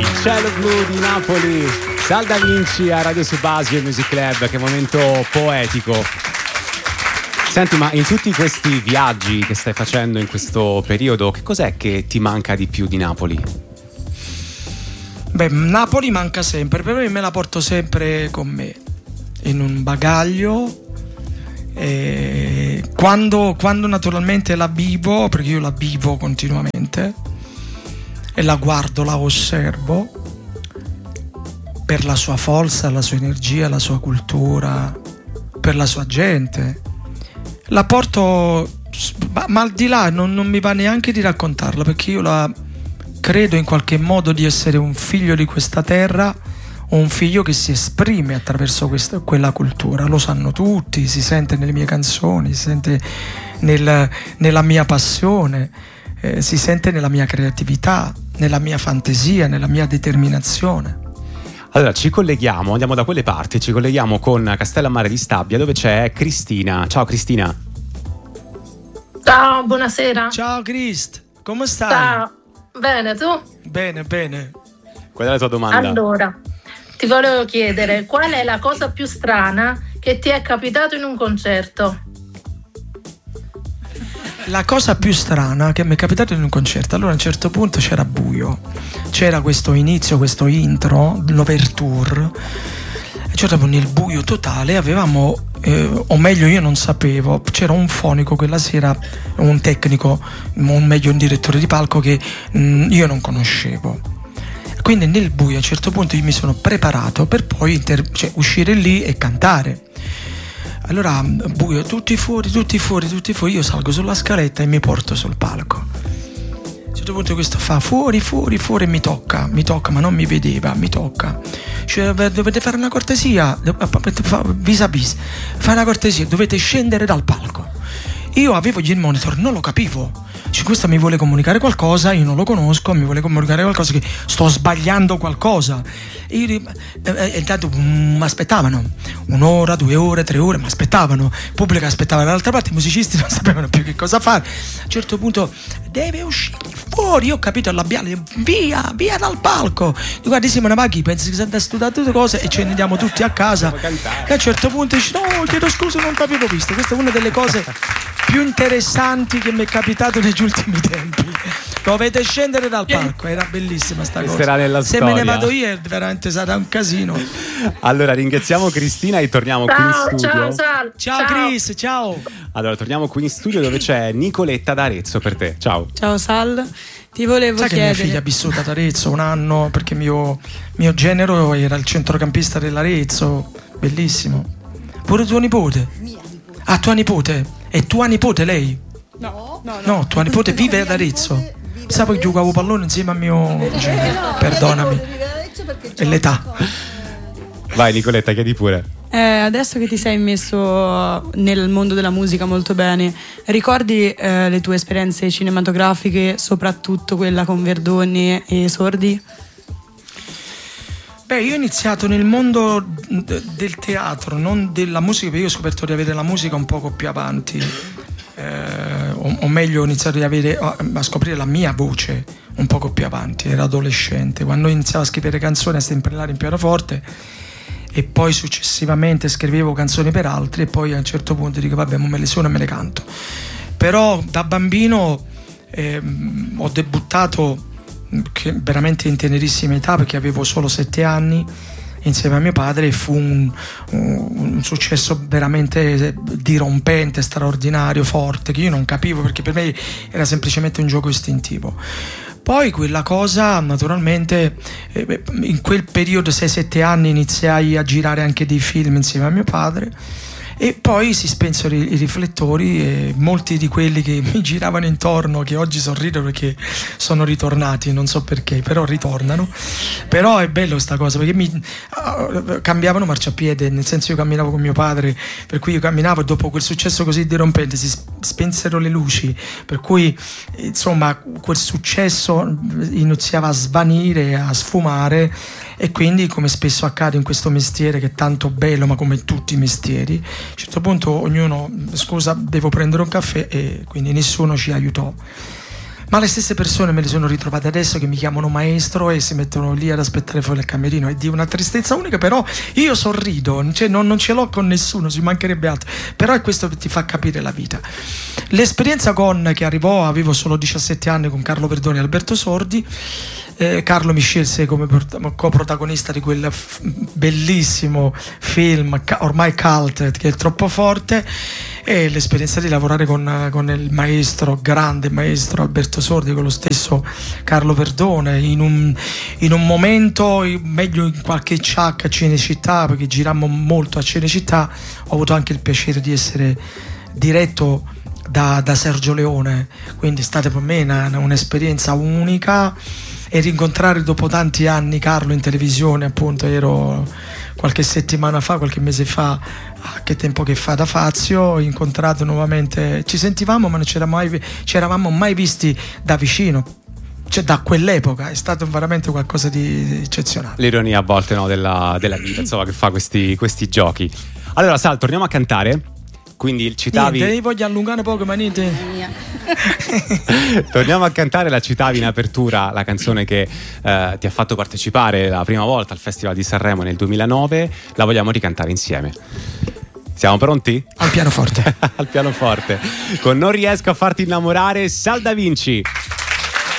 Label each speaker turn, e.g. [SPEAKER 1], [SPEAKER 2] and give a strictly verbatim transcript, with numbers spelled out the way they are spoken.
[SPEAKER 1] Il cielo blu di Napoli, Sal Da Vinci a Radio Subasio e Music Club. Che momento poetico. Senti, ma in tutti questi viaggi che stai facendo in questo periodo, che cos'è che ti manca di più di Napoli?
[SPEAKER 2] Beh, Napoli manca sempre, però io me la porto sempre con me, in un bagaglio. E quando, quando naturalmente la vivo, perché io la vivo continuamente e la guardo, la osservo per la sua forza, la sua energia, la sua cultura, per la sua gente, la porto, ma, ma al di là non, non mi va neanche di raccontarla, perché io la credo in qualche modo di essere un figlio di questa terra, un figlio che si esprime attraverso questa, quella cultura. Lo sanno tutti, si sente nelle mie canzoni, si sente nel, nella mia passione, eh, si sente nella mia creatività, nella mia fantasia, nella mia determinazione.
[SPEAKER 1] Allora ci colleghiamo, andiamo da quelle parti, ci colleghiamo con Castellammare di Stabia, dove c'è Cristina. Ciao Cristina.
[SPEAKER 3] Ciao, buonasera.
[SPEAKER 2] Ciao Crist, come stai?
[SPEAKER 3] Ciao, bene, tu?
[SPEAKER 2] Bene, bene.
[SPEAKER 1] Qual è la tua domanda?
[SPEAKER 3] Allora, ti volevo chiedere qual è la cosa più strana che ti è capitato in un concerto?
[SPEAKER 2] La cosa più strana che mi è capitato in un concerto, allora a un certo punto c'era buio, c'era questo inizio, questo intro, l'overture, a un certo punto nel buio totale avevamo, eh, o meglio io non sapevo, c'era un fonico quella sera, un tecnico, o meglio un direttore di palco che mh, io non conoscevo. Quindi nel buio a un certo punto io mi sono preparato per poi inter- cioè, uscire lì e cantare. Allora buio, tutti fuori, tutti fuori, tutti fuori, io salgo sulla scaletta e mi porto sul palco. A un certo punto questo fa fuori, fuori, fuori e mi tocca, mi tocca, ma non mi vedeva, mi tocca. Cioè, dovete fare una cortesia, vis a vis, fare una cortesia, dovete scendere dal palco. Io avevo il monitor, non lo capivo. Cioè, questo mi vuole comunicare qualcosa, io non lo conosco, mi vuole comunicare qualcosa, che sto sbagliando qualcosa. E io, eh, intanto mi aspettavano un'ora, due ore, tre ore, mi aspettavano. Il pubblico aspettava dall'altra parte, i musicisti non sapevano più che cosa fare. A un certo punto deve uscire fuori, io ho capito il labiale, via, via dal palco. Guardi Simone Paghi, pensi che sia studiato tutte cose e ce ne andiamo tutti a casa. E a un certo punto dice no, chiedo scusa, non ti avevo visto. Questa è una delle cose più interessanti che mi è capitato negli ultimi tempi. Dovete scendere dal palco, era bellissima sta cosa.
[SPEAKER 1] Sarà nella
[SPEAKER 2] Se
[SPEAKER 1] storia.
[SPEAKER 2] me ne vado io è veramente sarà un casino.
[SPEAKER 1] Allora ringraziamo Cristina e torniamo
[SPEAKER 3] Ciao,
[SPEAKER 1] qui in studio.
[SPEAKER 3] ciao, Sal.
[SPEAKER 2] Ciao, ciao Chris, ciao.
[SPEAKER 1] Allora torniamo qui in studio dove c'è Nicoletta da Arezzo per te. Ciao.
[SPEAKER 4] Ciao Sal, ti volevo
[SPEAKER 2] Sai
[SPEAKER 4] chiedere.
[SPEAKER 2] che mia figlia ha vissuto ad Arezzo un anno perché mio, mio genero era il centrocampista dell'Arezzo, bellissimo. Pure tuo nipote? Mia nipote. Ah, tua nipote? È tua nipote lei?
[SPEAKER 4] No, no, no.
[SPEAKER 2] No, tua nipote vive ad Arezzo. Pensavo che giocavo pallone insieme a mio genero. Perdonami. È l'età.
[SPEAKER 1] Vai Nicoletta, chiedi pure.
[SPEAKER 4] Eh, adesso che ti sei messo nel mondo della musica molto bene, ricordi eh, le tue esperienze cinematografiche, soprattutto quella con Verdone e Sordi?
[SPEAKER 2] Beh, io ho iniziato nel mondo d- del teatro, non della musica, perché io ho scoperto di avere la musica un poco più avanti. Eh, o, o meglio ho iniziato di avere, a scoprire la mia voce un poco più avanti, ero adolescente quando iniziavo a scrivere canzoni, a stemperare in pianoforte e poi successivamente scrivevo canzoni per altri e poi a un certo punto dico vabbè me le suono e me le canto. Però da bambino eh, ho debuttato che veramente in tenerissima età perché avevo solo sette anni insieme a mio padre e fu un, un, un successo veramente dirompente, straordinario, forte, che io non capivo perché per me era semplicemente un gioco istintivo. Poi quella cosa naturalmente eh, in quel periodo sei sette anni iniziai a girare anche dei film insieme a mio padre e poi si spensero i, i riflettori e molti di quelli che mi giravano intorno, che oggi sorridono perché sono ritornati, non so perché, però ritornano. Però è bello sta cosa perché mi uh, cambiavano marciapiede, nel senso io camminavo con mio padre, per cui io camminavo e dopo quel successo così dirompente si spensero le luci, per cui insomma quel successo iniziava a svanire, a sfumare e quindi come spesso accade in questo mestiere che è tanto bello ma come tutti i mestieri a un certo punto ognuno scusa devo prendere un caffè e quindi nessuno ci aiutò. Ma le stesse persone me le sono ritrovate adesso che mi chiamano maestro e si mettono lì ad aspettare fuori il camerino. È di una tristezza unica, però io sorrido, cioè non, non ce l'ho con nessuno, ci mancherebbe altro. Però è questo che ti fa capire la vita. L'esperienza con che arrivò, avevo solo diciassette anni, con Carlo Verdone e Alberto Sordi. Eh, Carlo mi scelse come coprotagonista di quel f- bellissimo film ca- ormai cult, che è Troppo Forte, e l'esperienza di lavorare con, con il maestro, grande maestro Alberto Sordi, con lo stesso Carlo Verdone, in un, in un momento, meglio in qualche ciak a Cinecittà, perché girammo molto a Cinecittà. Ho avuto anche il piacere di essere diretto da, da Sergio Leone, quindi è stata per me una, un'esperienza unica. E rincontrare dopo tanti anni Carlo in televisione, appunto, ero qualche settimana fa, qualche mese fa, a che tempo che fa, da Fazio, ho incontrato nuovamente, ci sentivamo ma non ci eravamo mai, ci eravamo mai visti da vicino, cioè da quell'epoca. È stato veramente qualcosa di eccezionale.
[SPEAKER 1] L'ironia a volte, no, della, della vita, insomma, che fa questi, questi giochi. Allora Sal, torniamo a cantare. Quindi citavi.
[SPEAKER 2] Niente, io voglio allungare poco, ma niente.
[SPEAKER 1] Torniamo a cantare, la citavi in apertura, la canzone che eh, ti ha fatto partecipare la prima volta al Festival di Sanremo nel duemilanove. La vogliamo ricantare insieme. Siamo pronti?
[SPEAKER 2] Al pianoforte.
[SPEAKER 1] Al pianoforte. Con Non riesco a farti innamorare, Sal Da Vinci.